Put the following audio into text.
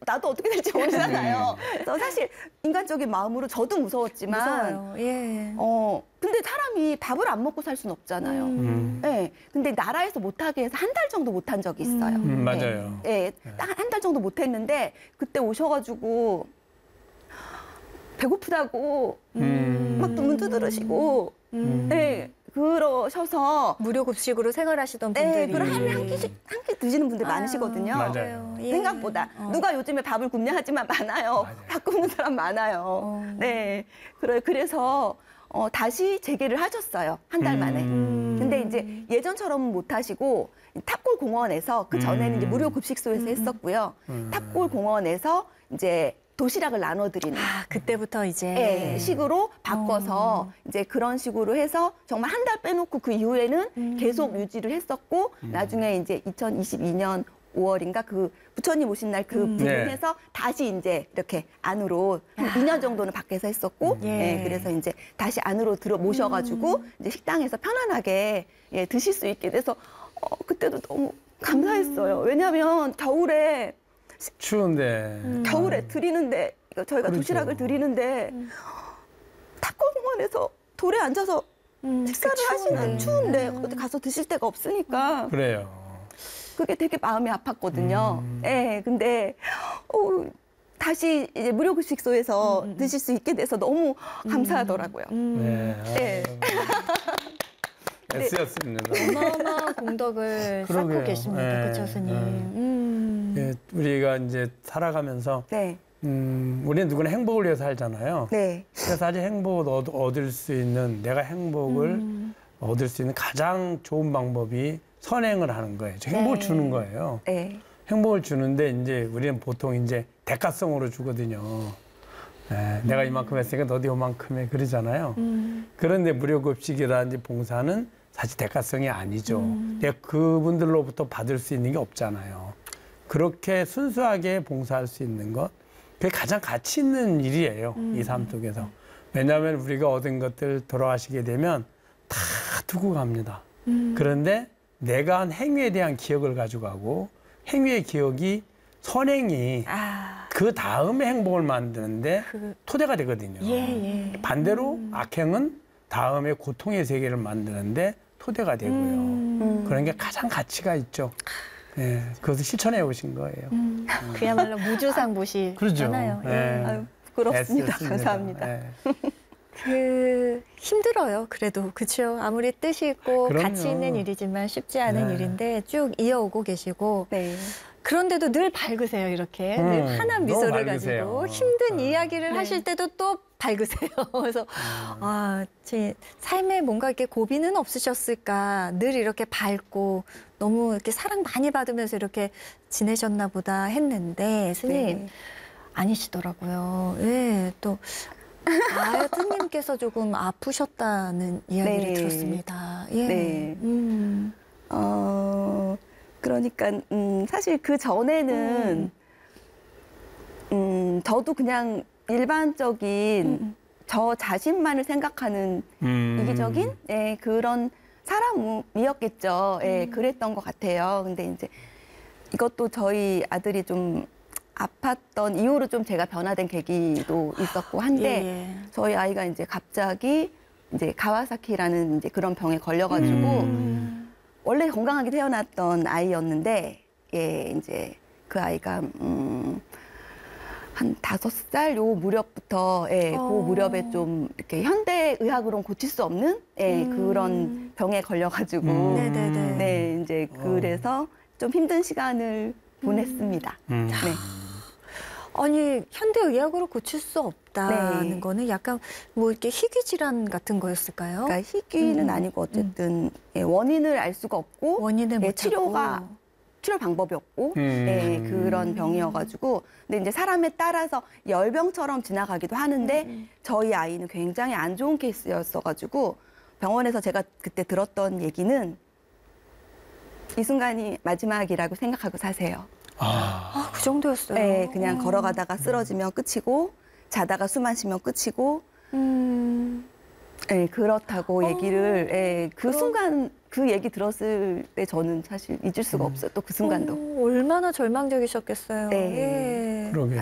나도 어떻게 될지 모르잖아요. 그래서 사실 인간적인 마음으로 저도 무서웠지만, 무서워요. 예. 근데 사람이 밥을 안 먹고 살 수는 없잖아요. 네. 근데 나라에서 못하게 해서 한 달 정도 못한 적이 있어요. 맞아요. 네. 딱 한 달 정도 못했는데 그때 오셔가지고 배고프다고 막 문 두드리시고, 네. 그러셔서 무료 급식으로 생활하시던 네, 분들이. 그걸 하루에 한 끼 드시는 분들 많으시거든요. 맞아요. 예. 생각보다 누가 요즘에 밥을 굶냐 하지만 많아요. 밥 굶는 사람 많아요. 네, 그래서 다시 재개를 하셨어요. 한 달 만에. 근데 이제 예전처럼 못 하시고 탑골 공원에서 그 전에는 이제 무료 급식소에서 했었고요. 탑골 공원에서 이제 도시락을 나눠드리는. 그때부터 이제. 네, 식으로 바꿔서 이제 그런 식으로 해서 정말 한 달 빼놓고 그 이후에는 계속 유지를 했었고 나중에 이제 2022년 5월인가 그 부처님 오신 날 그 부분에서 다시 이제 이렇게 안으로 한 2년 정도는 밖에서 했었고 예, 그래서 이제 다시 안으로 모셔가지고 이제 식당에서 편안하게 예, 드실 수 있게 돼서 그때도 너무 감사했어요. 왜냐하면 겨울에 겨울에 드리는데 저희가 그렇죠. 도시락을 드리는데 탑골공원에서 돌에 앉아서 식사를 하시는 추운데 어디 가서 드실 데가 없으니까 그래요. 그게 되게 마음이 아팠거든요. 예, 근데 다시 이제 무료 급식소에서 드실 수 있게 돼서 너무 감사하더라고요. 네. 네. S였습니다. 어마어마한 공덕을 쌓고 그러게요. 계십니다. 네. 그쵸, 스님? 예, 우리가 이제 살아가면서 네. 우리는 누구나 행복을 위해서 살잖아요. 네. 그래서 사실 행복을 얻을 수 있는 내가 행복을 얻을 수 있는 가장 좋은 방법이 선행을 하는 거예요. 행복을 주는 거예요. 네. 행복을 주는데 이제 우리는 보통 이제 대가성으로 주거든요. 예, 내가 이만큼 했으니까 너도 이만큼 해 그러잖아요. 그런데 무료급식이라든지 봉사는 사실 대가성이 아니죠. 내가 그분들로부터 받을 수 있는 게 없잖아요. 그렇게 순수하게 봉사할 수 있는 것, 그게 가장 가치 있는 일이에요. 이 삶 속에서. 왜냐하면 우리가 얻은 것들 돌아가시게 되면 다 두고 갑니다. 그런데 내가 한 행위에 대한 기억을 가지고 가고 행위의 기억이 선행이 그 다음에 행복을 만드는데 토대가 되거든요. 반대로 악행은 다음에 고통의 세계를 만드는데 토대가 되고요. 그런 게 가장 가치가 있죠. 예, 그것을 실천해 오신 거예요. 그야말로 무주상 보시잖아요. 그렇죠. 예. 아유, 부끄럽습니다. 애쓰셨습니다. 감사합니다. 예. 힘들어요. 그래도 그렇죠. 아무리 뜻이 있고 그럼요. 가치 있는 일이지만 쉽지 않은 네. 일인데 쭉 이어오고 계시고 네. 그런데도 늘 밝으세요. 이렇게 늘 환한 너무 미소를 밝으세요. 가지고 힘든 이야기를 하실 때도 또 밝으세요. 그래서 제 삶에 뭔가 이렇게 고비는 없으셨을까. 늘 이렇게 밝고 너무 이렇게 사랑 많이 받으면서 이렇게 지내셨나 보다 했는데 스님 네. 아니시더라고요. 예, 또 스님께서 조금 아프셨다는 이야기를 네. 들었습니다. 예. 네. 그러니까 사실 그 전에는 저도 그냥 일반적인 저 자신만을 생각하는 이기적인 예, 그런 사람이었겠죠. 예, 그랬던 것 같아요. 근데 이제 이것도 저희 아들이 좀 아팠던 이후로 좀 제가 변화된 계기도 있었고 한데 저희 아이가 이제 갑자기 이제 가와사키라는 이제 그런 병에 걸려가지고 원래 건강하게 태어났던 아이였는데 예, 이제 그 아이가 한 5살 요 무렵부터 예, 그 무렵에 좀 이렇게 현대 의학으로는 고칠 수 없는 예, 그런 병에 걸려가지고 네네네. 네, 이제 그래서 좀 힘든 시간을 보냈습니다. 네. 아니 현대의학으로 고칠 수 없다는 네. 거는 약간 뭐 이렇게 희귀 질환 같은 거였을까요? 그러니까 희귀는 아니고 어쨌든 예, 원인을 알 수가 없고 원인을 못 예, 치료 방법이 없고 예, 그런 병이어가지고 근데 이제 사람에 따라서 열병처럼 지나가기도 하는데 저희 아이는 굉장히 안 좋은 케이스였어가지고 병원에서 제가 그때 들었던 얘기는 이 순간이 마지막이라고 생각하고 사세요. 그 정도였어요. 네, 그냥 걸어가다가 쓰러지면 끝이고 자다가 숨 안 쉬면 끝이고 예, 그렇다고 얘기를 그 순간 그 얘기 들었을 때 저는 사실 잊을 수가 없어요. 또 그 순간도. 얼마나 절망적이셨겠어요. 네. 예. 그러게.